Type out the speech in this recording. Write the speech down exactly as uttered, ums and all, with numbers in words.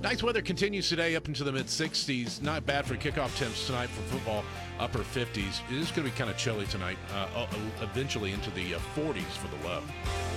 Nice weather continues today up into the mid sixties. Not bad for kickoff temps tonight for football, upper fifties. It is going to be kind of chilly tonight, uh, eventually into the uh, forties for the low.